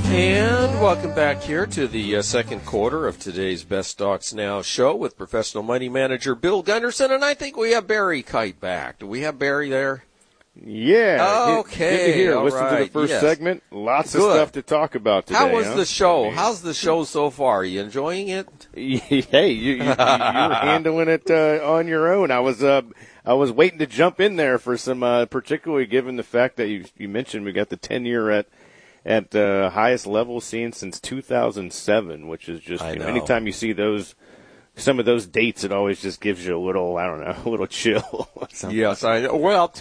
And welcome back here to the second quarter of today's Best Stocks Now show with professional money manager Bill Gunderson. And I think we have Barry Kite back. Do we have Barry there? Yeah. Okay. Good to hear. All Listen right. to the first segment. Lots of Good. stuff to talk about today. How was the show? How's the show so far? Are you enjoying it? Hey, you're handling it on your own. I was waiting to jump in there for some, particularly given the fact that you mentioned we got the 10-year at the highest level seen since 2007, which is just, anytime you see some of those dates, it always just gives you a little, I don't know, a little chill. Yes, I know. Well,